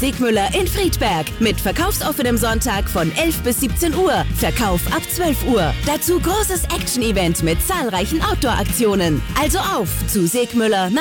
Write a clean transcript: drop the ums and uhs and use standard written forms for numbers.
Segmüller in Friedberg mit verkaufsoffenem Sonntag von 11 bis 17 Uhr, Verkauf ab 12 Uhr. Dazu großes Action-Event mit zahlreichen Outdoor-Aktionen. Also auf zu Segmüller